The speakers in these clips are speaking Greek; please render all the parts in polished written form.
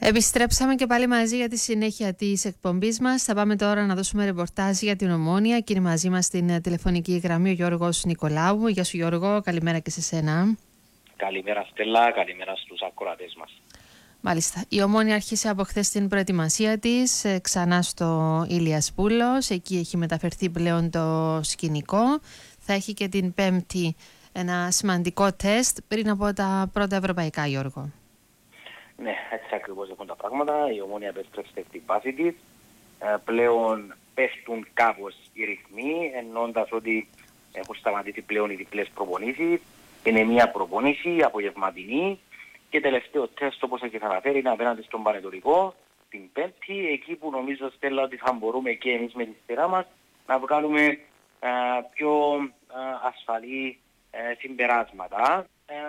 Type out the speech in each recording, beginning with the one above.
Επιστρέψαμε και πάλι μαζί για τη συνέχεια της εκπομπής μας. Θα πάμε τώρα να δώσουμε ρεπορτάζ για την Ομόνοια και είναι μαζί μας στην τηλεφωνική γραμμή ο Γιώργος Νικολάου. Γεια σου Γιώργο, καλημέρα και σε σένα. Καλημέρα Στέλλα, καλημέρα στους ακροατές μας. Μάλιστα. Η Ομόνοια άρχισε από χθες την προετοιμασία της ξανά στο Ηλίας Πούλος. Εκεί έχει μεταφερθεί πλέον το σκηνικό. Θα έχει και την Πέμπτη ένα σημαντικό τεστ πριν από τα πρώτα ευρωπαϊκά, Γιώργο. Ναι, έτσι ακριβώς έχουν τα πράγματα. Η Ομόνοια επέστρεψε στην βάση της. Πλέον πέφτουν κάπως οι ρυθμοί, εννοώντας ότι έχουν σταματήσει πλέον οι διπλές προπονήσεις. Είναι μια προπονήση απογευματινή και τελευταίο τεστ, όπως έχει αναφέρει, είναι απέναντι στον Πανετολικό την Πέμπτη, εκεί που νομίζω Στέλλα ότι θα μπορούμε και εμείς με τη σειρά μας να βγάλουμε πιο ασφαλή συμπεράσματα,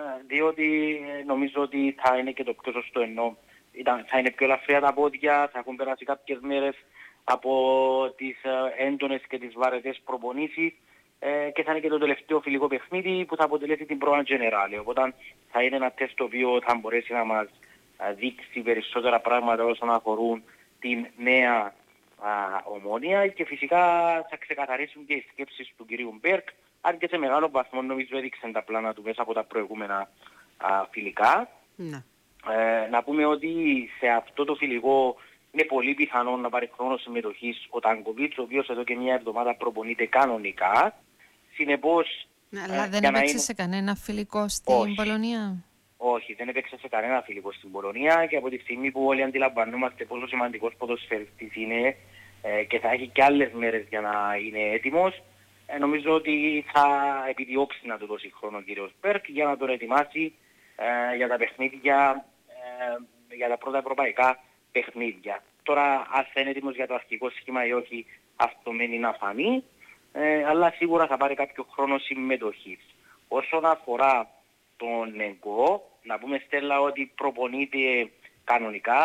διότι νομίζω ότι θα είναι και το πιο σωστό, ενώ θα είναι πιο ελαφριά τα πόδια, θα έχουν περάσει κάποιες μέρες από τις έντονες και τις βαρετές προπονήσεις και θα είναι και το τελευταίο φιλικό παιχνίδι που θα αποτελέσει την Pro Generale. Οπότε θα είναι ένα τεστ το οποίο θα μπορέσει να μας δείξει περισσότερα πράγματα όσον αφορούν την νέα Ομόνοια και φυσικά θα ξεκαθαρίσουν και οι σκέψεις του κυρίου Μπέρκ, αν και σε μεγάλο βαθμό νομίζω έδειξαν τα πλάνα του μέσα από τα προηγούμενα φιλικά. Ναι. Να πούμε ότι σε αυτό το φιλικό είναι πολύ πιθανό να πάρει χρόνο συμμετοχής ο Τάνκοβιτς, ο οποίος εδώ και μια εβδομάδα προπονείται κανονικά. Συνεπώς, αλλά δεν έπαιξε σε κανένα φιλικό στην Πολωνία. Όχι, δεν έπαιξε σε κανένα φιλικό στην Πολωνία και από τη στιγμή που όλοι αντιλαμβανόμαστε πόσο σημαντικός ποδοσφαιριστής είναι και θα έχει και άλλες μέρες για να είναι έτοιμος, νομίζω ότι θα επιδιώξει να του δώσει χρόνο ο κύριος Μπέρκ για να τον ετοιμάσει για τα παιχνίδια, για τα πρώτα ευρωπαϊκά παιχνίδια. Τώρα, αν θα είναι έτοιμος για το αρχικό σχήμα ή όχι, αυτό μένει να φανεί, αλλά σίγουρα θα πάρει κάποιο χρόνο συμμετοχής. Όσον αφορά τον ΕΚΟ, να πούμε Στέλλα ότι προπονείται κανονικά,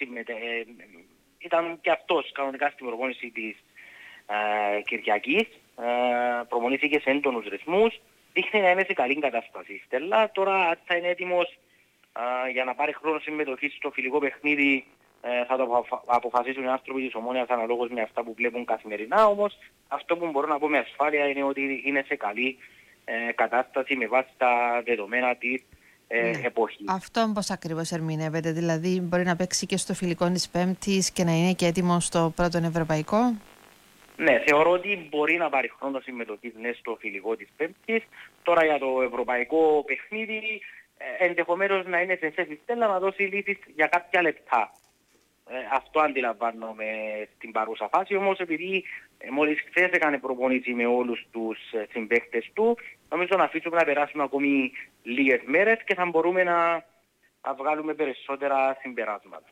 ήταν και αυτός κανονικά στην προπόνηση της Κυριακής, προπονήθηκε σε έντονους ρυθμούς, δείχνει να είναι σε καλή κατάσταση Στέλλα. Τώρα θα είναι έτοιμος για να πάρει χρόνο συμμετοχής στο φιλικό παιχνίδι, θα το αποφασίσουν οι άνθρωποι της Ομόνοιας αναλόγως με αυτά που βλέπουν καθημερινά, όμως αυτό που μπορώ να πω με ασφάλεια είναι ότι είναι σε καλή κατάσταση με βάση τα δεδομένα της εποχής. Αυτό πώς ακριβώς ερμηνεύεται, δηλαδή μπορεί να παίξει και στο φιλικό της Πέμπτης και να είναι και έτοιμο στο πρώτο ευρωπαϊκό? Ναι, θεωρώ ότι μπορεί να πάρει χρόνο συμμετοχής στο φιλικό της Πέμπτης. Τώρα για το ευρωπαϊκό παιχνίδι ενδεχομένως να είναι σε θέση Στέλλα να δώσει λύσεις για κάποια λεπτά. Αυτό αντιλαμβάνομαι στην παρούσα φάση, όμως επειδή μόλις χθες έκανε προπονήση με όλους τους συμπαίκτες του, νομίζω να αφήσουμε να περάσουν ακόμη λίγες μέρες και θα μπορούμε να βγάλουμε περισσότερα συμπεράσματα.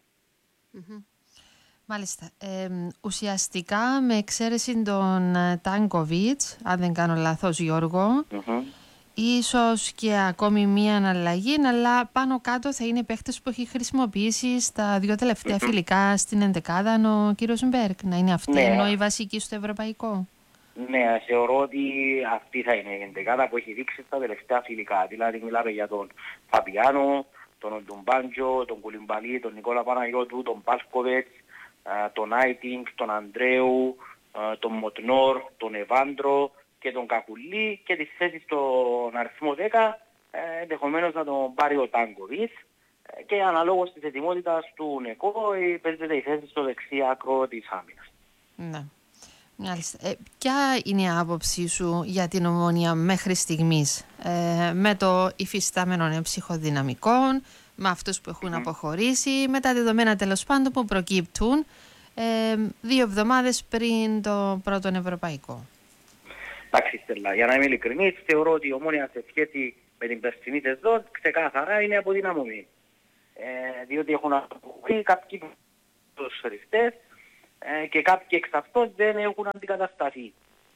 Μάλιστα. Ουσιαστικά με εξαίρεση τον Τάνκοβιτς, αν δεν κάνω λάθος Γιώργο, ίσως και ακόμη μία αναλλαγή, αλλά πάνω κάτω θα είναι παίχτες που έχει χρησιμοποιήσει στα δύο τελευταία φιλικά στην ενδεκάδα ο κύριος Μπέρκ. Να είναι αυτή η βασική στο ευρωπαϊκό. Ναι, θεωρώ ότι αυτή θα είναι η ενδεκάδα που έχει δείξει στα τελευταία φιλικά. Δηλαδή μιλάμε για τον Φαπιάνο, τον Ντουμπάντζο, τον Κουλιμπαλί, τον Νικόλα Παναγιώτου, τον Πάσκοβετς, τον Άιτινγκ, τον Αντρέου, τον Μοτνόρ, τον Εβάντρο και τον Κακουλή και τις θέσεις στον αριθμό 10 ενδεχομένως να τον πάρει ο Τάνκοβιτς και αναλόγως της ετοιμότητας του Νεκό παίζεται η θέση στο δεξί άκρο της άμυνας. Ναι. Μάλιστα. Ποια είναι η άποψή σου για την Ομόνοια μέχρι στιγμής με το υφιστάμενο νέο ψυχοδυναμικό, με αυτούς που έχουν αποχωρήσει, με τα δεδομένα τέλος πάντων που προκύπτουν 2 εβδομάδες πριν το πρώτο ευρωπαϊκό? Εντάξει Στέλλα, για να είμαι ειλικρινής, θεωρώ ότι η Ομόνοια σε σχέση με την περσινή σεζόν ξεκάθαρα είναι αποδυναμωμένη. Διότι έχουν αποχωρήσει κάποιοι ποδοσφαιριστές και κάποιοι εξ αυτών δεν έχουν αντικατασταθεί.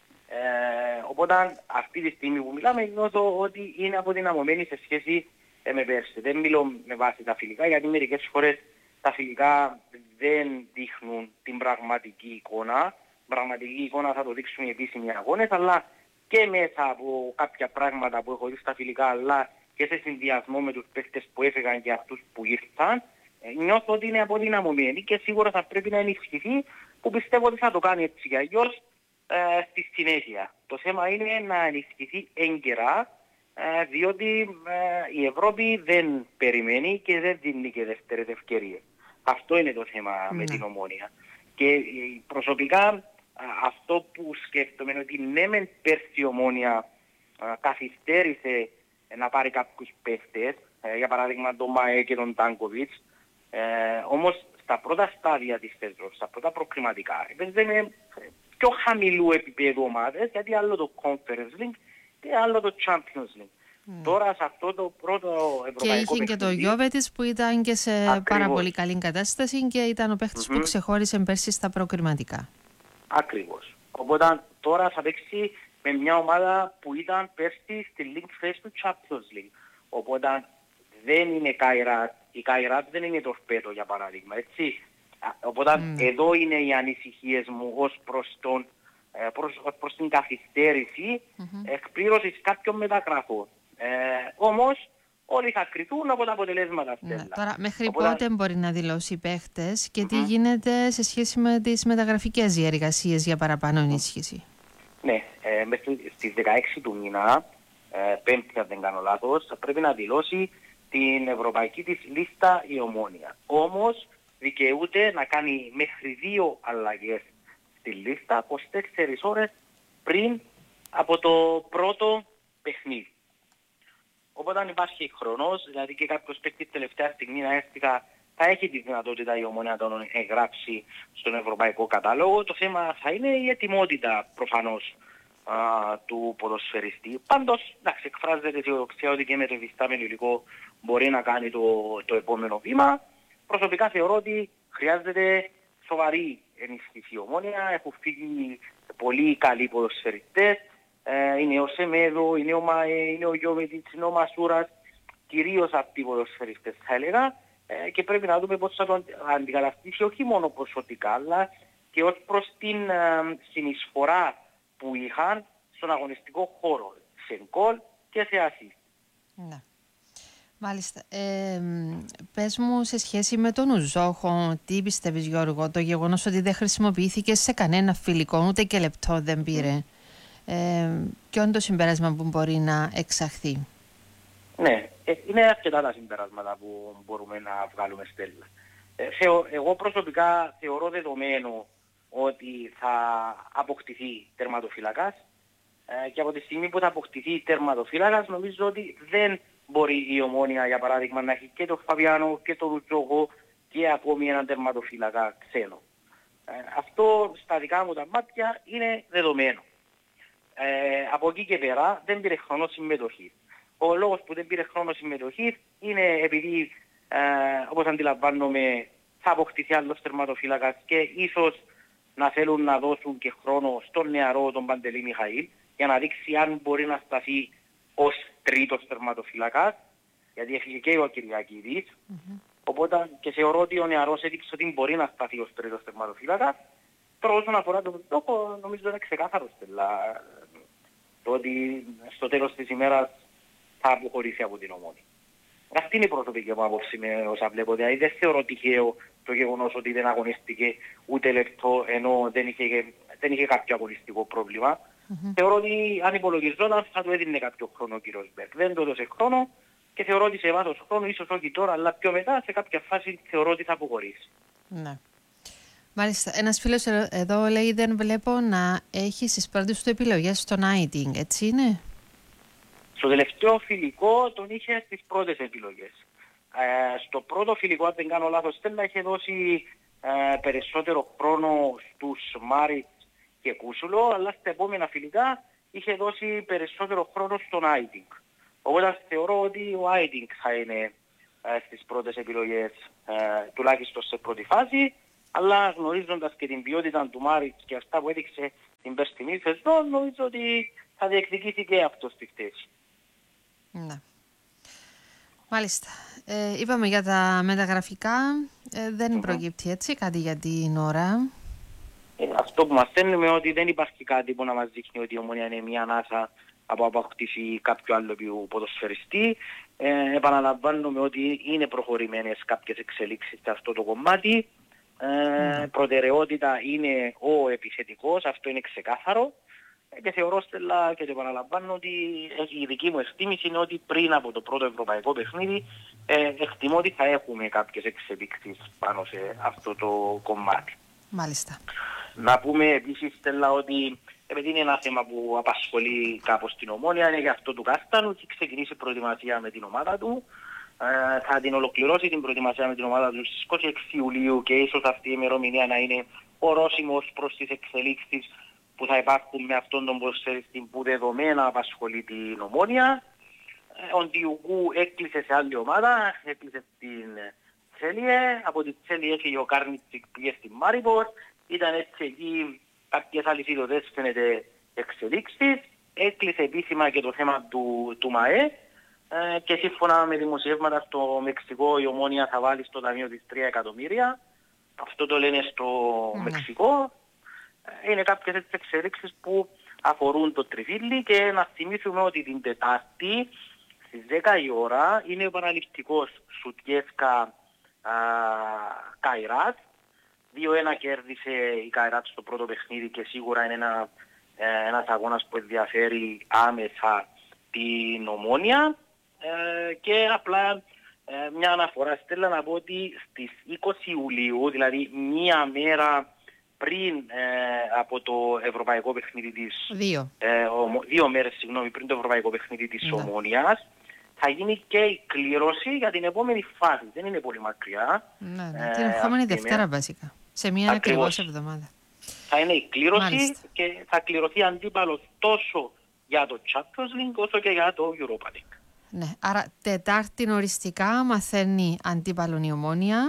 Οπότε αυτή τη στιγμή που μιλάμε νιώθω ότι είναι αποδυναμωμένη σε σχέση με πέρσι. Δεν μιλώ με βάση τα φιλικά, γιατί μερικές φορές τα φιλικά δεν δείχνουν την πραγματική εικόνα. Πραγματική εικόνα θα το δείξουν οι επίσημοι αγώνες, αλλά και μέσα από κάποια πράγματα που έχω δει στα φιλικά, αλλά και σε συνδυασμό με τους παίχτες που έφυγαν και αυτούς που ήρθαν, Νιώθω ότι είναι αποδυναμωμένη και σίγουρα θα πρέπει να ενισχυθεί, που πιστεύω ότι θα το κάνει έτσι και αλλιώς στη συνέχεια. Το θέμα είναι να ενισχυθεί έγκαιρα, διότι η Ευρώπη δεν περιμένει και δεν δίνει και δεύτερες ευκαιρίες. Αυτό είναι το θέμα με την Ομόνοια. Και προσωπικά αυτό που σκέφτομαι είναι ότι ναι μεν πέρσι η Ομόνοια καθυστέρησε να πάρει κάποιους παίχτες, για παράδειγμα τον ΜΑΕ και τον Τάνκοβιτς, όμως στα πρώτα στάδια της σεζόν, στα πρώτα προκριματικά, έπαιζε με πιο χαμηλού επίπεδου ομάδες, γιατί άλλο το Conference League και άλλο το Champions League. Τώρα σε αυτό το πρώτο ευρωπαϊκό και είχε παιχνίδι, και το Γιώβετης που ήταν και σε πάρα πολύ καλή κατάσταση και ήταν ο παίχτης που ξεχώρισε πέρσι στα προκριματικά. Ακριβώς. Οπότε τώρα θα παίξει με μια ομάδα που ήταν πέρσι στη League Phase του Champions League. Οπότε δεν είναι Καϊράτ, η Καϊράτ δεν είναι τορπέδο για παράδειγμα, έτσι. Οπότε εδώ είναι οι ανησυχίες μου ως προς την καθυστέρηση εκπλήρωσης κάποιων μεταγραφών. Όμως όλοι θα κρυθούν από τα αποτελέσματα. Τώρα μέχρι πότε μπορεί να δηλώσει οι παίχτες και τι γίνεται σε σχέση με τις μεταγραφικές διαδικασίες για παραπάνω ενίσχυση? Ναι, στις 16 του μήνα, Πέμπτη αν δεν κάνω λάθος, θα πρέπει να δηλώσει την ευρωπαϊκή της λίστα η Ομόνοια. Όμως δικαιούται να κάνει μέχρι 2 αλλαγές στη λίστα 24 ώρες πριν από το πρώτο παιχνίδι. Οπότε αν υπάρχει χρόνος, δηλαδή και κάποιος παίκτης τελευταία στιγμή να έρθει, θα έχει τη δυνατότητα η Ομόνοια να τον εγγράψει στον ευρωπαϊκό κατάλογο. Το θέμα θα είναι η ετοιμότητα προφανώς του ποδοσφαιριστή. Πάντως, εντάξει, εκφράζεται αισιοδοξία ότι και με το υφιστάμενο υλικό μπορεί να κάνει το επόμενο βήμα. Προσωπικά θεωρώ ότι χρειάζεται σοβαρή ενίσχυση η Ομόνοια. Έχουν φύγει πολύ καλοί ποδοσφαιριστές. Είναι ο Σεμέδο, είναι ο ΜΑΕ, είναι ο Γιώβετιτς, είναι ο Μασούρας. Κυρίως αυτοί οι ποδοσφαιριστές θα έλεγα. Και πρέπει να δούμε πώς θα το αντικαταστήσει όχι μόνο ποσοτικά, αλλά και ως προς την συνεισφορά που είχαν στον αγωνιστικό χώρο, σε γκολ και σε ασίστ. Ναι. Μάλιστα. Πες μου σε σχέση με τον Ουζόχο, τι πιστεύεις Γιώργο, το γεγονός ότι δεν χρησιμοποιήθηκε σε κανένα φιλικό, ούτε και λεπτό δεν πήρε. Ποιο είναι το συμπέρασμα που μπορεί να εξαχθεί? Ναι, είναι αρκετά τα συμπεράσματα που μπορούμε να βγάλουμε, Στέλλα. Εγώ προσωπικά θεωρώ δεδομένο ότι θα αποκτηθεί τερματοφύλακας και από τη στιγμή που θα αποκτηθεί τερματοφύλακας νομίζω ότι δεν μπορεί η Ομόνοια για παράδειγμα να έχει και τον Φαβιάνο και τον Ρουτσόγο και ακόμη έναν τερματοφύλακα ξένο. Αυτό στα δικά μου τα μάτια είναι δεδομένο. Από εκεί και πέρα δεν πήρε χρόνο συμμετοχή. Ο λόγος που δεν πήρε χρόνο συμμετοχή είναι επειδή όπως αντιλαμβάνομαι θα αποκτηθεί άλλος τερματοφύλακας και ίσως να θέλουν να δώσουν και χρόνο στον νεαρό τον Παντελή Μιχαήλ για να δείξει αν μπορεί να σταθεί ως τρίτος τερματοφύλακας, γιατί έφυγε και ο Κυριακίδης. Οπότε και θεωρώ ότι ο νεαρός έδειξε ότι μπορεί να σταθεί ως τρίτος τερματοφύλακας. Τώρα όσον αφορά τον στόχο νομίζω είναι ξεκάθαρο, Στέλλα, το ότι στο τέλος της ημέρας θα αποχωρήσει από την Ομόνοια. Αυτή είναι η προσωπική μου άποψη με όσα βλέπω. Δηλαδή δεν θεωρώ τυχαίο το γεγονός ότι δεν αγωνίστηκε ούτε λεπτό ενώ δεν είχε κάποιο αγωνιστικό πρόβλημα. Θεωρώ ότι αν υπολογιζόταν θα του έδινε κάποιο χρόνο ο κύριος Μπέρκ. Δεν του έδωσε χρόνο και θεωρώ ότι σε βάθος χρόνου, ίσως όχι τώρα, αλλά πιο μετά, σε κάποια φάση θεωρώ ότι θα αποχωρήσει. Ναι. Μάλιστα. Ένας φίλος εδώ λέει δεν βλέπω να έχει στις πρώτες του επιλογές στον Άιτινγκ, έτσι είναι? Στο τελευταίο φιλικό τον είχε στις πρώτες επιλογές. Στο πρώτο φιλικό, αν δεν κάνω λάθος, Στέλλα, είχε δώσει περισσότερο χρόνο στους Μάριτς και Κούσουλο, αλλά στα επόμενα φιλικά είχε δώσει περισσότερο χρόνο στον Άιτινγκ. Οπότε θεωρώ ότι ο Άιτινγκ θα είναι στις πρώτες επιλογές, τουλάχιστον σε πρώτη φάση, αλλά γνωρίζοντας και την ποιότητα του Μάριτς και αυτά που έδειξε την περσινή σεζόν, νομίζω ότι θα διεκδικήσει και αυτό στη θέση. Ναι. Μάλιστα. Είπαμε για τα μεταγραφικά, δεν προκύπτει έτσι κάτι για την ώρα. Αυτό που μαθαίνουμε ότι δεν υπάρχει κάτι που να μας δείχνει ότι η Ομόνοια είναι μια ανάσα από απόκτηση κάποιου άλλου ποδοσφαιριστή. Επαναλαμβάνουμε ότι είναι προχωρημένες κάποιες εξελίξεις σε αυτό το κομμάτι. Προτεραιότητα είναι ο επιθετικός, αυτό είναι ξεκάθαρο. Και θεωρώ, Στέλλα, και το επαναλαμβάνω, ότι η δική μου εκτίμηση είναι ότι πριν από το πρώτο ευρωπαϊκό παιχνίδι εκτιμώ ότι θα έχουμε κάποιες εξελίξεις πάνω σε αυτό το κομμάτι. Μάλιστα. Να πούμε επίσης, Στέλλα, ότι επειδή είναι ένα θέμα που απασχολεί κάπως την Ομόνοια, είναι για αυτό του Κάστανου, έχει ξεκινήσει προετοιμασία με την ομάδα του. Θα την ολοκληρώσει την προετοιμασία με την ομάδα του στις 26 Ιουλίου και ίσως αυτή η ημερομηνία να είναι ορόσημος προς τις εξελίξεις που θα υπάρχουν με αυτόν τον ποδοσφαιριστή που δεδομένα απασχολεί την Ομόνοια. Ο Ντιουκού έκλεισε σε άλλη ομάδα, έκλεισε στην Τσέλιε, από τη Τσέλιε έφυγε ο Κάρνιτσικ, πήγε στην Μάριμπορ, ήταν έτσι εκεί κάποιες αλυσίδωτες φαίνεται εξελίξεις, έκλεισε επίσημα και το θέμα του ΜΑΕ και σύμφωνα με δημοσιεύματα στο Μεξικό η Ομόνοια θα βάλει στο ταμείο της 3 εκατομμύρια, αυτό το λένε στο Μεξικό. Είναι κάποιες εξελίξεις που αφορούν το τριφύλι και να θυμίσουμε ότι την Τετάρτη στις 10 η ώρα είναι ο επαναληπτικός Σουτιέσκα Καϊράτ. 2-1 κέρδισε η Καϊράτ στο πρώτο παιχνίδι και σίγουρα είναι ένας αγώνας που ενδιαφέρει άμεσα την Ομόνοια. Και απλά μια αναφορά, Στέλλα, να πω ότι στις 20 Ιουλίου, δηλαδή μία μέρα πριν από το ευρωπαϊκό παιχνίδι της... 2 μέρες, πριν το ευρωπαϊκό παιχνίδι της Ομόνοιας, θα γίνει και η κλήρωση για την επόμενη φάση. Δεν είναι πολύ μακριά. Την ερχόμενη Δευτέρα βασικά. Σε μια ακριβώς εβδομάδα. Θα είναι η κλήρωση και θα κληρωθεί αντίπαλος τόσο για το Champions League όσο και για το Europa League. Ναι, άρα Τετάρτη οριστικά μαθαίνει αντίπαλον η Ομόνοια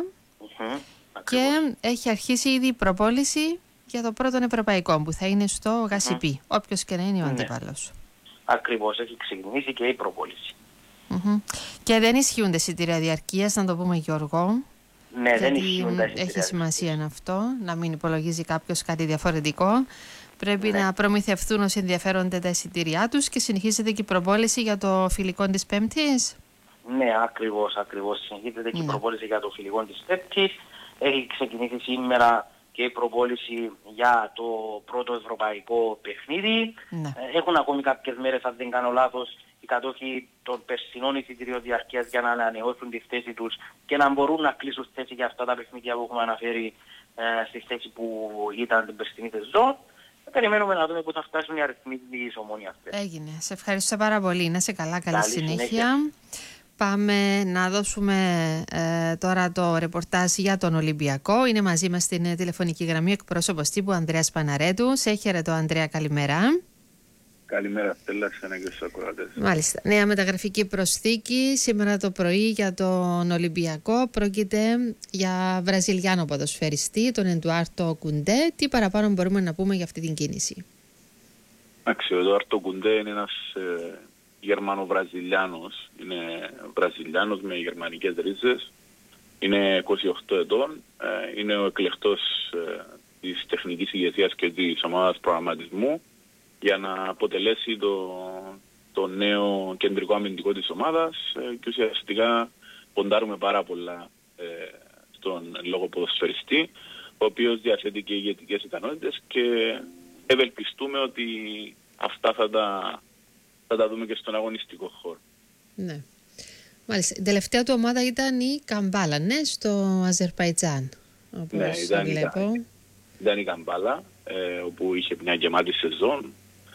και έχει αρχίσει ήδη η προπόληση για το πρώτο ευρωπαϊκό που θα είναι στο Γασιπί, όποιος και να είναι ο αντίπαλος. Ακριβώς, έχει ξεκινήσει και η προπόληση. Και δεν ισχύουν τα εισιτήρια διαρκείας, να το πούμε, Γιώργο. Ναι, δεν ισχύουν τα εισιτήρια. Έχει σημασία αυτό, να μην υπολογίζει κάποιος κάτι διαφορετικό. Πρέπει να προμηθευτούν όσοι ενδιαφέρονται τα εισιτήριά τους και συνεχίζεται και η προπόληση για το φιλικό της Πέμπτης. Ναι, ακριβώς. Συνεχίζεται και η προπόληση για το φιλικό της Πέμπτης. Έχει ξεκινήσει σήμερα και η προπόληση για το πρώτο ευρωπαϊκό παιχνίδι. Έχουν ακόμη κάποιες μέρες, αν δεν κάνω λάθος, οι κατόχοι των περσινών εισιτηρίων διαρκείας για να ανανεώσουν τη θέση τους και να μπορούν να κλείσουν θέση για αυτά τα παιχνίδια που έχουμε αναφέρει στη θέση που ήταν την περσινή σεζόν. Περιμένουμε να δούμε πού θα φτάσουν οι αριθμοί της Ομόνοιας. Έγινε. Σε ευχαριστώ πάρα πολύ. Να σε καλά, καλή συνέχεια. Πάμε να δώσουμε τώρα το ρεπορτάζ για τον Ολυμπιακό. Είναι μαζί μας στην τηλεφωνική γραμμή εκπρόσωπος τύπου Ανδρέας Παναρέτου. Σε χαιρετώ, Ανδρέα, καλημέρα. Καλημέρα, Στέλλα, ξανά και στους ακροατές. Μάλιστα. Νέα μεταγραφική προσθήκη σήμερα το πρωί για τον Ολυμπιακό. Πρόκειται για Βραζιλιάνο ποδοσφαιριστή, τον Εντουάρτο Κουντέ. Τι παραπάνω μπορούμε να πούμε για αυτή την κίνηση? Ο Εντουάρτο Κουντέ είναι ένας Γερμανο-Βραζιλιάνος. Είναι Βραζιλιάνος με γερμανικές ρίζες. Είναι 28 ετών. Είναι ο εκλεκτός της τεχνικής ηγεσίας και της ομάδας προγραμματισμού για να αποτελέσει το νέο κεντρικό αμυντικό της ομάδας και ουσιαστικά ποντάρουμε πάρα πολλά στον λόγο ποδοσφαιριστή, ο οποίος διαθέτει και ηγετικές ικανότητες και ευελπιστούμε ότι αυτά θα τα δούμε και στον αγωνιστικό χώρο. Ναι. Μάλιστα. Η τελευταία του ομάδα ήταν η Καμπάλα, ναι, στο Αζερπαϊτζάν. Ναι, ήταν η Καμπάλα, όπου είχε μια γεμάτη σεζόν.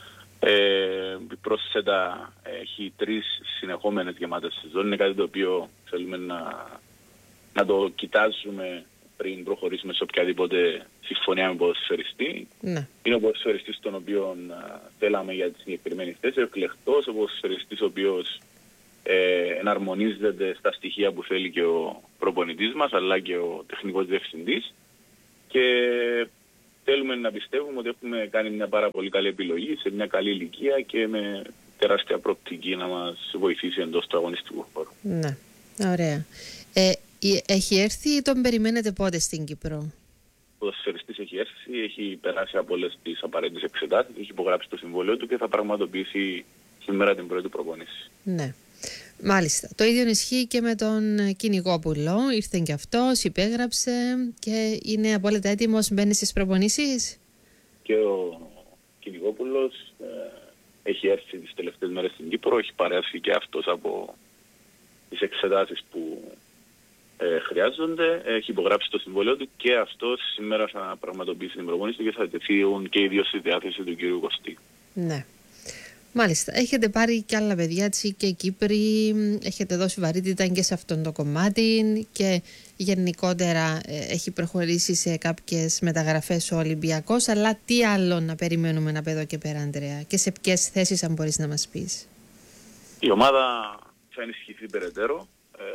Πρόσθετα έχει 3 συνεχόμενες γεμάτες σεζόν. Είναι κάτι το οποίο θέλουμε να το κοιτάζουμε πριν προχωρήσουμε σε οποιαδήποτε συμφωνία με ποδοσφαιριστή. Ναι. Είναι ο ποδοσφαιριστής τον οποίο θέλαμε για τη συγκεκριμένη θέση, ο εκλεκτός, ο ποδοσφαιριστής ο οποίος εναρμονίζεται στα στοιχεία που θέλει και ο προπονητής μας αλλά και ο τεχνικός διευθυντής, και θέλουμε να πιστεύουμε ότι έχουμε κάνει μια πάρα πολύ καλή επιλογή σε μια καλή ηλικία και με τεράστια προοπτική να μας βοηθήσει εντός του αγωνιστικού χώρου. Ναι, ωραία. Έχει έρθει ή τον περιμένετε πότε στην Κύπρο? Ο ποδοσφαιριστής έχει έρθει, έχει περάσει από όλες τις απαραίτητες εξετάσεις, έχει υπογράψει το συμβόλαιο του και θα πραγματοποιήσει σήμερα την πρώτη προπόνηση. Ναι. Μάλιστα. Το ίδιο ισχύει και με τον Κυνηγόπουλο. Ήρθε και αυτός, υπέγραψε και είναι απόλυτα έτοιμος, μπαίνει στις προπονήσεις. Και ο Κυνηγόπουλος έχει έρθει τις τελευταίες μέρες στην Κύπρο, έχει παρέσει και αυτός από τις εξετάσεις που χρειάζονται, έχει υπογράψει το συμβόλαιο του και αυτός σήμερα θα πραγματοποιήσει την προπόνηση και θα τεθούν και οι δύο στη διάθεση του κ. Κωστή. Ναι. Μάλιστα. Έχετε πάρει και άλλα παιδιά, έτσι, και Κύπροι, έχετε δώσει βαρύτητα και σε αυτόν το κομμάτι και γενικότερα έχει προχωρήσει σε κάποιες μεταγραφές ο Ολυμπιακός, αλλά τι άλλο να περιμένουμε από εδώ και πέρα, Ανδρέα, και σε ποιες θέσεις, αν μπορείς να μας πεις? Η ομάδα θα ενισχυθεί περαιτέρω.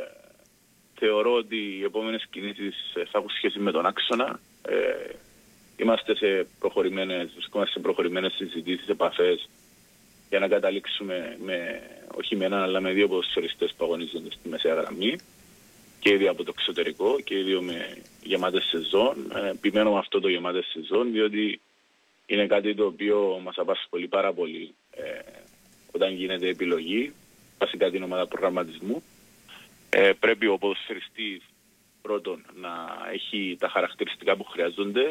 Θεωρώ ότι οι επόμενες κινήσεις θα έχουν σχέση με τον άξονα. Είμαστε βρισκόμαστε σε προχωρημένες συζητήσεις, επαφές, για να καταλήξουμε όχι με έναν αλλά με δύο ποδοσφαιριστές που αγωνίζονται στη μεσαία γραμμή, και ήδη από το εξωτερικό και ήδη με γεμάτες σεζόν. Επιμένω με αυτό το γεμάτες σεζόν, διότι είναι κάτι το οποίο μας απασχολεί πάρα πολύ όταν γίνεται επιλογή, βασικά την ομάδα προγραμματισμού. Πρέπει ο ποδοσφαιριστής πρώτον να έχει τα χαρακτηριστικά που χρειάζονται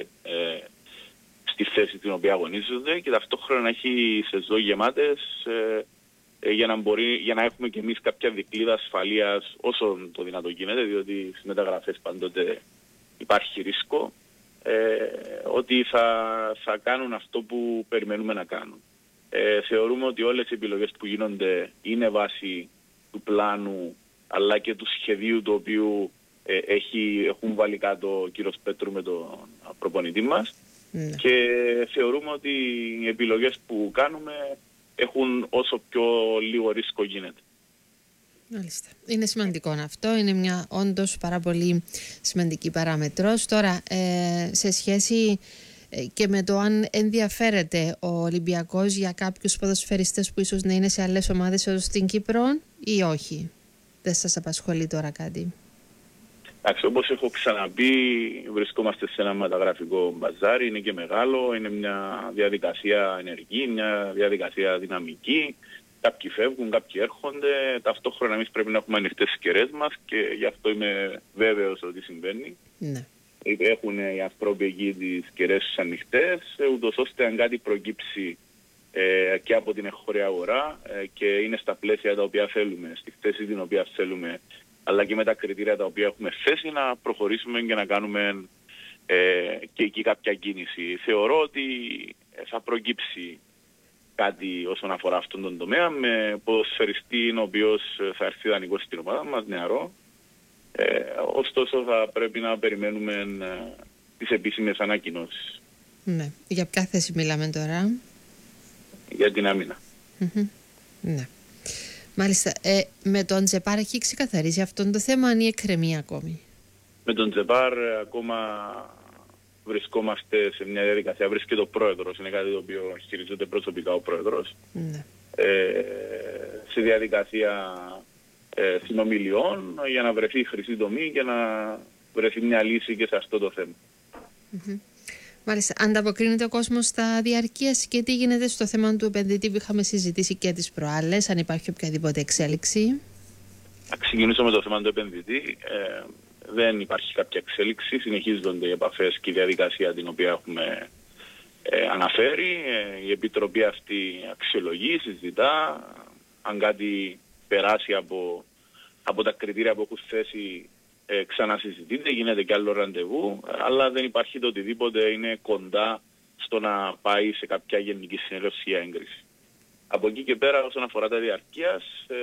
στη θέση την οποία αγωνίζονται και ταυτόχρονα να έχει σεζόν γεμάτες για να έχουμε και εμείς κάποια δικλείδα ασφαλείας όσο το δυνατό γίνεται, διότι στις μεταγραφές πάντοτε υπάρχει ρίσκο ότι θα κάνουν αυτό που περιμένουμε να κάνουν. Θεωρούμε ότι όλες οι επιλογές που γίνονται είναι βάση του πλάνου αλλά και του σχεδίου το οποίο έχουν βάλει κάτω ο κύριος Πέτρου με τον προπονητή μας. Ναι. Και θεωρούμε ότι οι επιλογές που κάνουμε έχουν όσο πιο λίγο ρίσκο γίνεται. Μάλιστα. Είναι σημαντικό αυτό. Είναι μια όντως πάρα πολύ σημαντική παράμετρος. Τώρα, σε σχέση και με το αν ενδιαφέρεται ο Ολυμπιακός για κάποιους ποδοσφαιριστές που ίσως να είναι σε άλλες ομάδες εδώ στην Κύπρο ή όχι? Δεν σας απασχολεί τώρα κάτι? Όπως έχω ξαναπεί, βρισκόμαστε σε ένα μεταγραφικό μπαζάρι, είναι και μεγάλο, είναι μια διαδικασία ενεργή, μια διαδικασία δυναμική. Κάποιοι φεύγουν, κάποιοι έρχονται, ταυτόχρονα εμείς πρέπει να έχουμε ανοιχτές τις κεραίες μας και γι' αυτό είμαι βέβαιος ότι συμβαίνει. Ναι. Έχουν οι άνθρωποι εκεί τις κεραίες τους ανοιχτές, ούτως ώστε αν κάτι προκύψει και από την εγχώρια αγορά και είναι στα πλαίσια τα οποία θέλουμε, στη θέση την οποία θέλουμε, αλλά και με τα κριτήρια τα οποία έχουμε θέσει, να προχωρήσουμε και να κάνουμε και εκεί κάποια κίνηση. Θεωρώ ότι θα προκύψει κάτι όσον αφορά αυτόν τον τομέα, με ποδοσφαιριστή ο οποίος θα έρθει δανεικός στην ομάδα μας, νεαρό. Ωστόσο θα πρέπει να περιμένουμε τις επίσημες ανακοινώσεις. Ναι. Για ποια θέση μιλάμε τώρα? Για την άμυνα. Ναι. Μάλιστα. Με τον Τζεπάρ έχει ξεκαθαρίσει αυτό το θέμα ή εκκρεμεί ακόμη? Με τον Τζεπάρ ακόμα βρισκόμαστε σε μια διαδικασία. Βρίσκεται ο πρόεδρος, είναι κάτι το οποίο χειρίζεται προσωπικά ο πρόεδρος. Ναι. Σε διαδικασία συνομιλιών για να βρεθεί η χρυσή τομή και να βρεθεί μια λύση και σε αυτό το θέμα. Μάλιστα. Ανταποκρίνεται ο κόσμος στα διαρκείας και τι γίνεται στο θέμα του επενδυτή που είχαμε συζητήσει και τις προάλλες, αν υπάρχει οποιαδήποτε εξέλιξη? Να ξεκινήσω με το θέμα του επενδυτή. Δεν υπάρχει κάποια εξέλιξη. Συνεχίζονται οι επαφές και η διαδικασία την οποία έχουμε αναφέρει. Η Επιτροπή αυτή αξιολογεί, συζητά. Αν κάτι περάσει από τα κριτήρια που έχουν θέσει, ξανασυζητείται, γίνεται και άλλο ραντεβού, αλλά δεν υπάρχει το οτιδήποτε είναι κοντά στο να πάει σε κάποια γενική συνέλευση για έγκριση. Από εκεί και πέρα, όσον αφορά τα διαρκείας,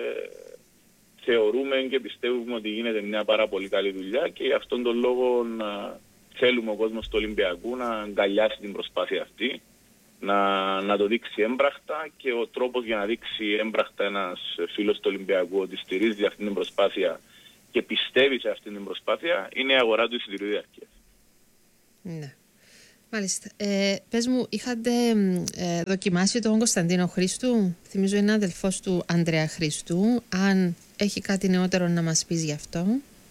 θεωρούμε και πιστεύουμε ότι γίνεται μια πάρα πολύ καλή δουλειά και γι' αυτόν τον λόγο θέλουμε ο κόσμος του Ολυμπιακού να αγκαλιάσει την προσπάθεια αυτή, να το δείξει έμπραχτα, και ο τρόπος για να δείξει έμπραχτα ένας φίλος του Ολυμπιακού ότι στηρίζει αυτή την προσπάθεια και πιστεύει σε αυτή την προσπάθεια είναι η αγορά του εισιτηρίου διαρκείας. Ναι. Μάλιστα. Πες μου, είχατε δοκιμάσει τον Κωνσταντίνο Χρήστου? Θυμίζω είναι αδελφός του Ανδρέα Χρήστου. Αν έχει κάτι νεότερο να μας πεις γι' αυτό?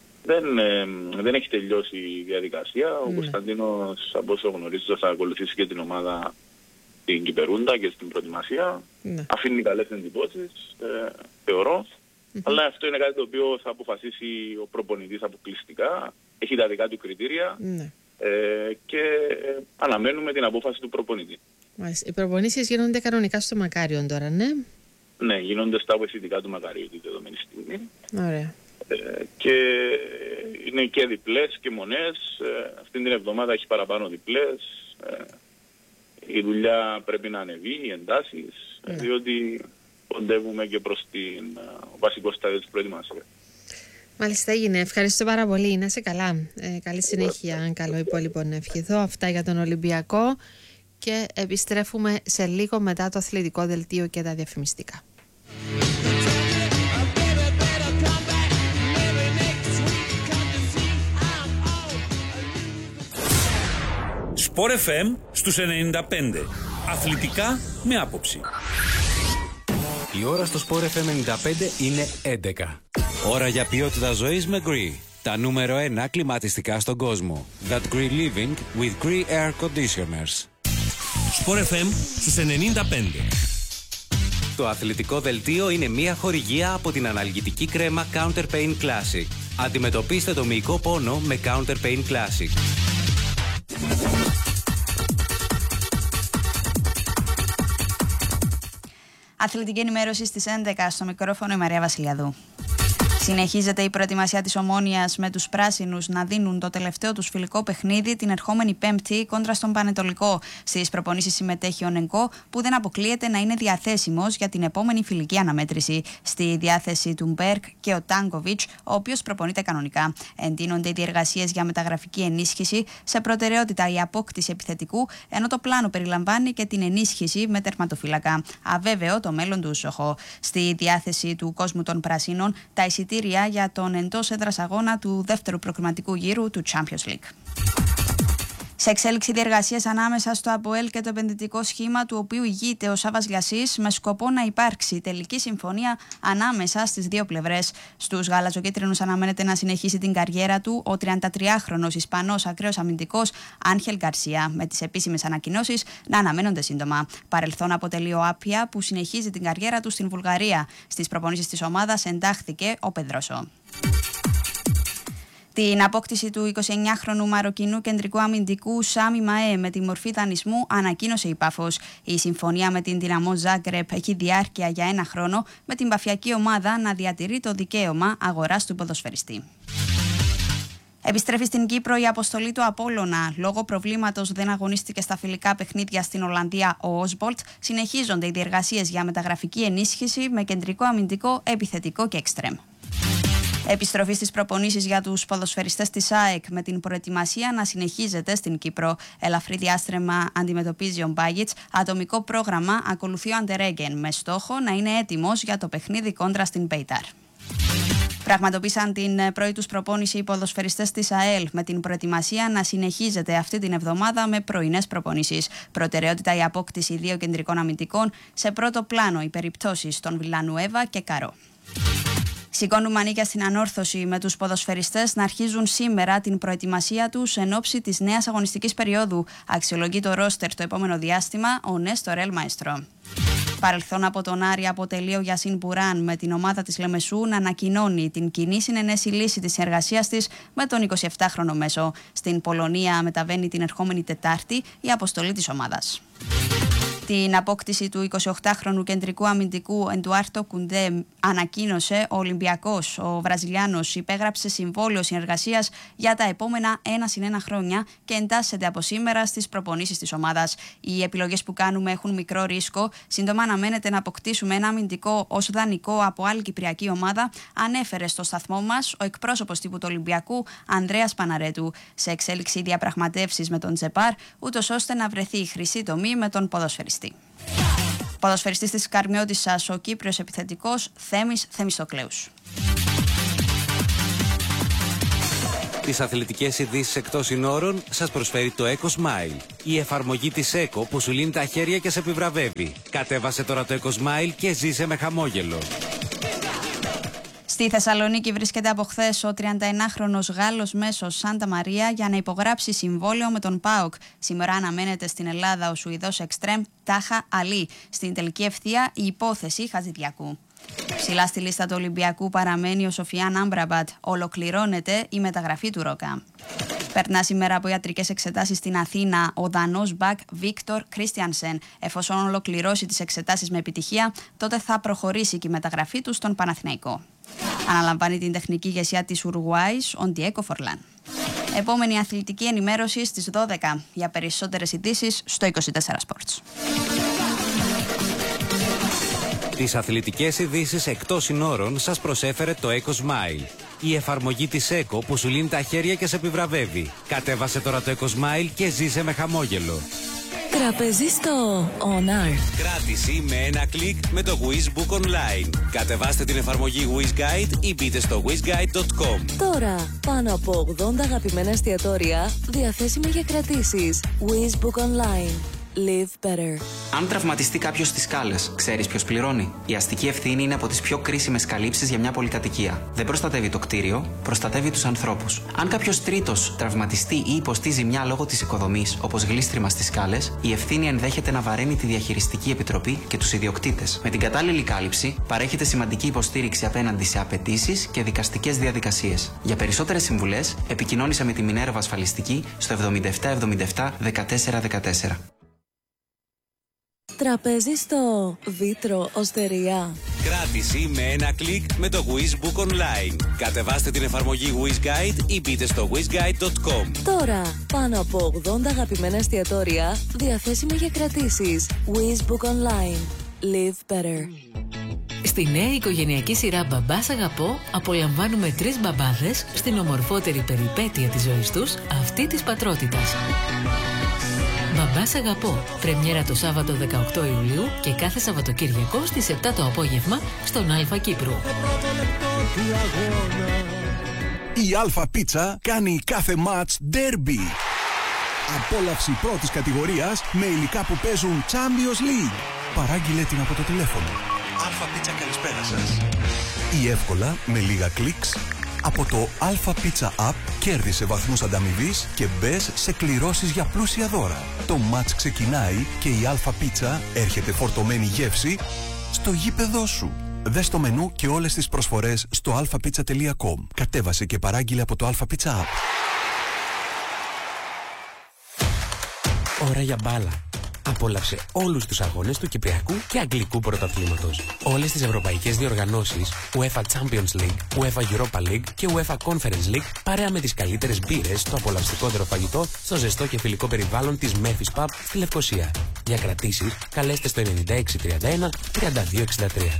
Δεν έχει τελειώσει η διαδικασία. Ο Κωνσταντίνος, από όσο γνωρίζω, θα ακολουθήσει και την ομάδα στην Κυπερούντα και στην προετοιμασία. Ναι. Αφήνει καλές εντυπώσεις, θεωρώ. Αλλά αυτό είναι κάτι το οποίο θα αποφασίσει ο προπονητής αποκλειστικά. Έχει τα δικά του κριτήρια. Ναι. Και αναμένουμε την απόφαση του προπονητή. Οι προπονήσεις γίνονται κανονικά στο Μακάριον τώρα, ναι? Ναι, γίνονται στα απαιτητικά του Μακάριου τη δεδομένη στιγμή. Ωραία. Και είναι και διπλές και μονές. Αυτή την εβδομάδα έχει παραπάνω διπλές. Η δουλειά πρέπει να ανεβεί, οι εντάσεις, διότι κοντεύουμε και προς την βασικό στάδιο της προετοιμασίας. Μάλιστα, έγινε. Ευχαριστώ πάρα πολύ. Να είσαι καλά. Καλή συνέχεια. Καλό υπόλοιπο να ευχηθώ. Αυτά για τον Ολυμπιακό. Και επιστρέφουμε σε λίγο μετά το αθλητικό δελτίο και τα διαφημιστικά. Sport FM στους 95. Αθλητικά με άποψη. Η ώρα στο Sport FM 95 είναι 11. Ώρα για ποιότητα ζωής με Gree. Τα νούμερο 1 κλιματιστικά στον κόσμο. That Gree Living with Gree Air Conditioners. Sport FM στους 95. Το αθλητικό δελτίο είναι μια χορηγία από την αναλγητική κρέμα Counter Pain Classic. Αντιμετωπίστε το μυϊκό πόνο με Counter Pain Classic. Αθλητική ενημέρωση στις 11 στο μικρόφωνο η Μαρία Βασιλιαδού. Συνεχίζεται η προετοιμασία της Ομόνοιας με τους πράσινους να δίνουν το τελευταίο τους φιλικό παιχνίδι την ερχόμενη Πέμπτη κόντρα στον Πανετολικό. Στις προπονήσεις συμμετέχει ο Νενκό, που δεν αποκλείεται να είναι διαθέσιμος για την επόμενη φιλική αναμέτρηση. Στη διάθεση του Μπέρκ και ο Τάνκοβιτς, ο οποίος προπονείται κανονικά. Εντείνονται οι διεργασίες για μεταγραφική ενίσχυση, σε προτεραιότητα η απόκτηση επιθετικού, ενώ το πλάνο περιλαμβάνει και την ενίσχυση με τερματοφύλακα. Αβέβαιο το μέλλον του Σοχό. Στη διάθεση του κόσμου των Πρασίνων, τα εισιτήρια για τον εντός έδρας αγώνα του δεύτερου προκριματικού γύρου του Champions League. Σε εξέλιξη διεργασίες ανάμεσα στο ΑΠΟΕΛ και το επενδυτικό σχήμα του οποίου ηγείται ο Σάββας Λιασσής, με σκοπό να υπάρξει τελική συμφωνία ανάμεσα στις δύο πλευρές. Στους γαλαζοκίτρινους αναμένεται να συνεχίσει την καριέρα του ο 33χρονος Ισπανός ακραίος αμυντικός Άγχελ Γκαρσία, με τις επίσημες ανακοινώσεις να αναμένονται σύντομα. Παρελθόν αποτελεί ο Άπια, που συνεχίζει την καριέρα του στην Βουλγαρία. Στις προπονήσεις της ομάδας εντάχθηκε ο Πεδρόσο. Την απόκτηση του 29χρονου Μαροκινού κεντρικού αμυντικού Σάμι Μαέ με τη μορφή δανεισμού ανακοίνωσε η Πάφος. Η συμφωνία με την Δυναμό Ζάγκρεπ έχει διάρκεια για 1 χρόνο, με την παφιακή ομάδα να διατηρεί το δικαίωμα αγοράς του ποδοσφαιριστή. Επιστρέφει στην Κύπρο η αποστολή του Απόλλωνα. Λόγω προβλήματος δεν αγωνίστηκε στα φιλικά παιχνίδια στην Ολλανδία ο Όσμπολτ. Συνεχίζονται οι διεργασίες για μεταγραφική ενίσχυση με κεντρικό αμυντικό, επιθετικό και εξτρέμ. Επιστροφή στις προπονήσεις για τους ποδοσφαιριστές της ΑΕΚ, με την προετοιμασία να συνεχίζεται στην Κύπρο. Ελαφρύ διάστρεμα αντιμετωπίζει ο Μπάγιτς. Ατομικό πρόγραμμα ακολουθεί ο Αντερέγγεν, με στόχο να είναι έτοιμος για το παιχνίδι κόντρα στην Πεϊτάρ. Πραγματοποίησαν την πρώτη τους προπόνηση οι ποδοσφαιριστές της ΑΕΛ, με την προετοιμασία να συνεχίζεται αυτή την εβδομάδα με πρωινές προπονήσεις. Προτεραιότητα η απόκτηση 2 κεντρικών αμυντικών, σε πρώτο πλάνο οι περιπτώσεις των Βιλανουέβα και Καρό. Σηκώνουν μανίκια στην ανόρθωση, με τους ποδοσφαιριστές να αρχίζουν σήμερα την προετοιμασία τους εν ώψη της νέας αγωνιστικής περίοδου. Αξιολογεί το ρόστερ το επόμενο διάστημα ο Νέστορ Ελ Μαέστρο. Παρελθόν από τον Άρη αποτελεί ο Γιασίν Μπουράν, με την ομάδα της Λεμεσού να ανακοινώνει την κοινή συνενέση λύση της εργασίας της με τον 27χρονο μέσο. Στην Πολωνία μεταβαίνει την ερχόμενη Τετάρτη η αποστολή της ομάδας. Την απόκτηση του 28χρονου κεντρικού αμυντικού Εντουάρτο Κουντέ ανακοίνωσε ο Ολυμπιακός. Ο Βραζιλιάνος υπέγραψε συμβόλαιο συνεργασίας για τα επόμενα 1+1 χρόνια και εντάσσεται από σήμερα στις προπονήσεις της ομάδας. Οι επιλογές που κάνουμε έχουν μικρό ρίσκο. Σύντομα αναμένεται να αποκτήσουμε ένα αμυντικό ως δανεικό από άλλη κυπριακή ομάδα, ανέφερε στο σταθμό μας ο εκπρόσωπος τύπου του Ολυμπιακού Ανδρέας Παναρέτου. Σε εξέλιξη διαπραγματεύσεις με τον Τζεπάρ, ούτως ώστε να βρεθεί η χρυσή τομή με τον ποδοσφαιριστή. Ποδοσφαιριστής της Καρμιώτισσας ο Κύπριος επιθετικός Θέμης Θεμιστοκλέους. Τις αθλητικές ειδήσεις εκτός συνόρων σας προσφέρει το Eco Smile. Η εφαρμογή της Eco που σου λύνει τα χέρια και σε επιβραβεύει. Κατέβασε τώρα το Eco Smile και ζήσε με χαμόγελο. Στη Θεσσαλονίκη βρίσκεται από χθες ο 31χρονος Γάλλος μέσος Σάντα Μαρία για να υπογράψει συμβόλαιο με τον ΠΑΟΚ. Σήμερα αναμένεται στην Ελλάδα ο Σουηδός εξτρέμ Τάχα Αλή. Στην τελική ευθεία η υπόθεση Χατζηδιακού. Ψηλά στη λίστα του Ολυμπιακού παραμένει ο Σοφιάν Άμπραμπατ. Ολοκληρώνεται η μεταγραφή του Ρόκα. Περνά σήμερα από ιατρικές εξετάσεις στην Αθήνα ο Δανός μπακ Βίκτορ Κρίστιανσεν. Εφόσον ολοκληρώσει τις εξετάσεις με επιτυχία, τότε θα προχωρήσει και η μεταγραφή του στον Παναθηναϊκό. Αναλαμβάνει την τεχνική ηγεσία της Ουρουάης ο Ντιέκο Φορλάν. Επόμενη αθλητική ενημέρωση στις 12. Για περισσότερες ειδήσεις στο 24 Sports. Τις αθλητικές ειδήσεις εκτός συνόρων σας προσέφερε το Eco Smile. Η εφαρμογή της Eco που σου λύνει τα χέρια και σε επιβραβεύει. Κατέβασε τώρα το Eco Smile και ζήσε με χαμόγελο. Τραπεζίστο On Air. Κράτηση με ένα κλικ με το WizBook Online. Κατεβάστε την εφαρμογή WizGuide ή μπείτε στο wizguide.com. Τώρα, πάνω από 80 αγαπημένα εστιατόρια διαθέσιμα για κρατήσεις. WizBook Online. Live better. Αν τραυματιστεί κάποιος στις σκάλες, ξέρεις ποιος πληρώνει? Η αστική ευθύνη είναι από τις πιο κρίσιμες καλύψεις για μια πολυκατοικία. Δεν προστατεύει το κτίριο, προστατεύει τους ανθρώπους. Αν κάποιος τρίτος τραυματιστεί ή υποστεί ζημιά λόγω της οικοδομής, όπως γλίστριμα στις σκάλες, η ευθύνη ενδέχεται να βαραίνει τη διαχειριστική επιτροπή και τους ιδιοκτήτες. Με την κατάλληλη κάλυψη, παρέχεται σημαντική υποστήριξη απέναντι σε απαιτήσεις και δικαστικές διαδικασίες. Για περισσότερες συμβουλές, επικοινώνησε με τη Μινέρβα Ασφαλιστική στο 7777 1414. Τραπέζι στο Βίτρο Οστεριά. Κράτηση με ένα κλικ με το WizBook Online. Κατεβάστε την εφαρμογή WizGuide ή μπείτε στο wizguide.com. Τώρα, πάνω από 80 αγαπημένα εστιατόρια διαθέσιμα για κρατήσεις. WizBook Online. Live better. Στη νέα οικογενειακή σειρά «Μπαμπάς Αγαπώ» απολαμβάνουμε 3 μπαμπάδες στην ομορφότερη περιπέτεια της ζωής τους, αυτή της πατρότητας. «Μπαμπάς Αγαπώ», πρεμιέρα το Σάββατο 18 Ιουλίου και κάθε Σαββατοκύριακο στις 7 το απόγευμα στον Αλφα Κύπρου. Η Αλφα Πίτσα κάνει κάθε μάτς ντέρμπι. Απόλαυση πρώτης κατηγορίας με υλικά που παίζουν Champions League. Παράγγειλε την από το τηλέφωνο. Αλφα Πίτσα, καλησπέρα σας. Ή εύκολα με λίγα κλικς από το Alpha Pizza App κέρδισε βαθμούς ανταμοιβής και μπες σε κληρώσεις για πλούσια δώρα. Το μάτς ξεκινάει και η Alpha Pizza έρχεται φορτωμένη γεύση στο γήπεδό σου. Δες το μενού και όλες τις προσφορές στο alphapizza.com. Κατέβασε και παράγγειλε από το Alpha Pizza App. Ώρα για μπάλα. Απόλαυσε όλους τους αγώνες του Κυπριακού και Αγγλικού Πρωταθλήματος. Όλες τις ευρωπαϊκές διοργανώσεις, UEFA Champions League, UEFA Europa League και UEFA Conference League, παρέα με τις καλύτερες μπύρες, στο απολαυστικότερο φαγητό, στο ζεστό και φιλικό περιβάλλον της Memphis Pub στη Λευκοσία. Για κρατήσεις, καλέστε στο 9631 3263.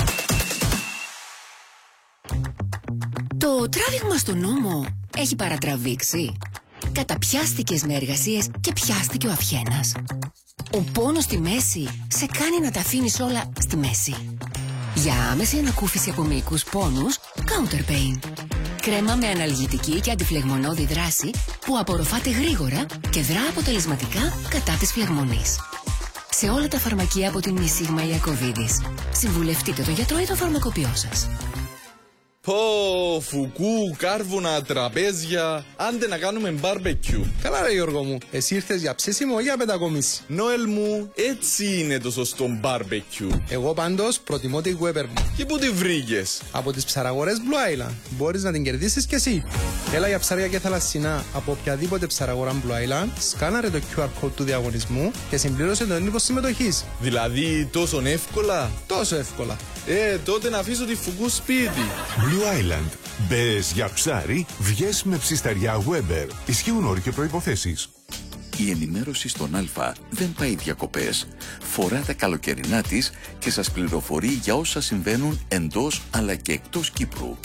Το τράβηγμα στο νόμο έχει παρατραβήξει. Καταπιάστηκες με εργασίες και πιάστηκε ο αυχένας. Ο πόνος στη μέση σε κάνει να τα αφήνεις όλα στη μέση. Για άμεση ανακούφιση από μυϊκούς πόνους, Counter Pain. Κρέμα με αναλγητική και αντιφλεγμονώδη δράση που απορροφάται γρήγορα και δρά αποτελεσματικά κατά της φλεγμονής. Σε όλα τα φαρμακεία από την Μισίγμα Ιακωβίδης. Συμβουλευτείτε το γιατρό ή το φαρμακοποιό σας. Πω, φουκού, κάρβουνα, τραπέζια. Άντε να κάνουμε μπάρμπεκιου. Καλά ρε Γιώργο μου, εσύ ήρθες για ψήσιμο ή για πεντακομίση? Νόελ μου, έτσι είναι το σωστό μπάρμπεκιου. Εγώ πάντως προτιμώ τη Weber μου. Και πού τη βρήκες? Από τις ψαραγορές Blue Island. Μπορείς να την κερδίσεις κι εσύ. Έλα για ψάρια και θαλασσινά από οποιαδήποτε ψαραγορά Blue Island, σκάναρε το QR code του διαγωνισμού και συμπλήρωσε τον έντυπο συμμετοχής. Δηλαδή τόσο εύκολα? Τόσο εύκολα. Τότε να αφήσω τη φουκού σπίτι. Blue Island. Μπες για ψάρι, βγες με ψισταριά Weber. Ισχύουν όροι και προϋποθέσεις. Η ενημέρωση στον Α δεν πάει διακοπές. Φορά τα καλοκαιρινά της και σας πληροφορεί για όσα συμβαίνουν εντός αλλά και εκτός Κύπρου.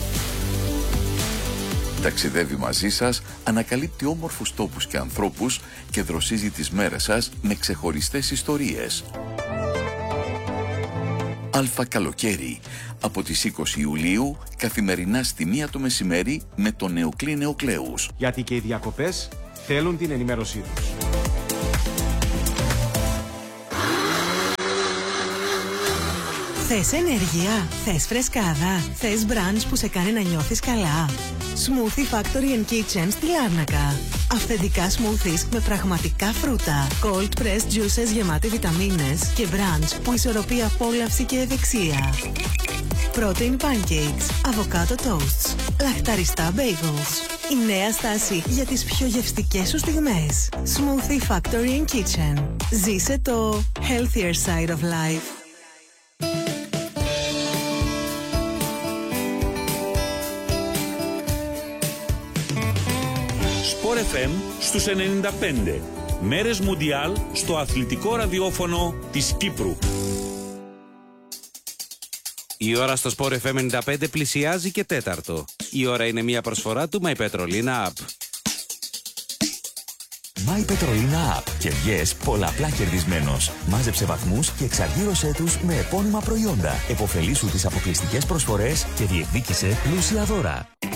Ταξιδεύει μαζί σας, ανακαλύπτει όμορφους τόπους και ανθρώπους και δροσίζει τις μέρες σας με ξεχωριστές ιστορίες. Αλφα Καλοκαίρι, από τις 20 Ιουλίου, καθημερινά στη 1 το μεσημέρι με τον Νεοκλή Νεοκλέους. Γιατί και οι διακοπές θέλουν την ενημέρωσή τους. Θες ενέργεια, θες φρεσκάδα, θες μπραντς που σε κάνει να νιώθεις καλά. Smoothie Factory and Kitchen στη Λάρνακα. Αυθεντικά smoothies με πραγματικά φρούτα. Cold pressed juices γεμάτη βιταμίνες και μπραντς που ισορροπεί απόλαυση και ευεξία. Protein pancakes, avocado toasts, λαχταριστά bagels. Η νέα στάση για τις πιο γευστικές σου στιγμές. Smoothie Factory and Kitchen. Ζήσε το healthier side of life. Sport FM στους 95. Μέρες Μουντιάλ στο αθλητικό ραδιόφωνο της Κύπρου. Η ώρα στο Sport FM 95 πλησιάζει και τέταρτο. Η ώρα είναι μια προσφορά του My Petrolina App. My Petrolina App και βγες πολλαπλά κερδισμένος. Μάζεψε βαθμούς και εξαργύρωσέ τους με επώνυμα προϊόντα. Εποφελήσου τις αποκλειστικές προσφορές και διεκδίκησε πλούσια δώρα.